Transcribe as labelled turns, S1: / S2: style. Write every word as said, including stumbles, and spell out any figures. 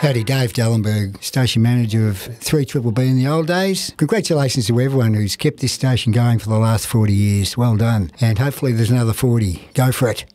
S1: Howdy, Dave Dallenberg, station manager of three B B B in the old days. Congratulations to everyone who's kept this station going for the last forty years. Well done. And hopefully there's another forty. Go for it.